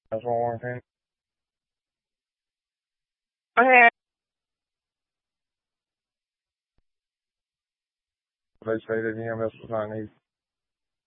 That's one thing. Okay. They say that EMS was not needed.